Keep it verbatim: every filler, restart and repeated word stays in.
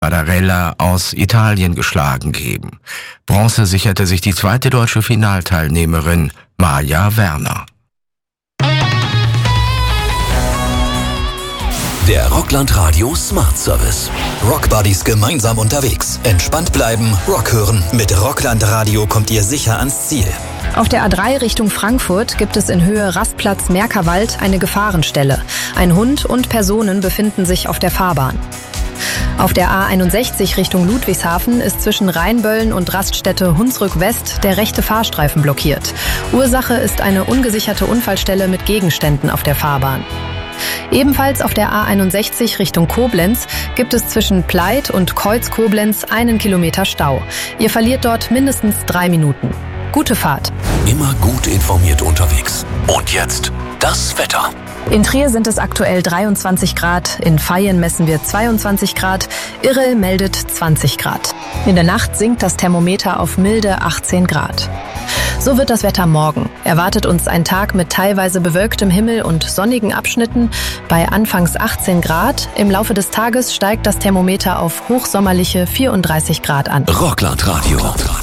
Badarella aus Italien geschlagen geben. Bronze sicherte sich die zweite deutsche Finalteilnehmerin Maja Werner. Der Rockland Radio Smart Service. Rockbuddies gemeinsam unterwegs. Entspannt bleiben, Rock hören. Mit Rockland Radio kommt ihr sicher ans Ziel. Auf der A drei Richtung Frankfurt gibt es in Höhe Rastplatz Merkerwald eine Gefahrenstelle. Ein Hund und Personen befinden sich auf der Fahrbahn. Auf der A einundsechzig Richtung Ludwigshafen ist zwischen Rheinböllen und Raststätte Hunsrück West der rechte Fahrstreifen blockiert. Ursache ist eine ungesicherte Unfallstelle mit Gegenständen auf der Fahrbahn. Ebenfalls auf der A einundsechzig Richtung Koblenz gibt es zwischen Pleit und Kreuz Koblenz einen Kilometer Stau. Ihr verliert dort mindestens drei Minuten. Gute Fahrt. Immer gut informiert unterwegs. Und jetzt das Wetter. In Trier sind es aktuell dreiundzwanzig Grad, in Vaihingen messen wir zweiundzwanzig Grad, Irrel meldet zwanzig Grad. In der Nacht sinkt das Thermometer auf milde achtzehn Grad. So wird das Wetter morgen. Erwartet uns ein Tag mit teilweise bewölktem Himmel und sonnigen Abschnitten bei anfangs achtzehn Grad. Im Laufe des Tages steigt das Thermometer auf hochsommerliche vierunddreißig Grad an. Rockland Radio.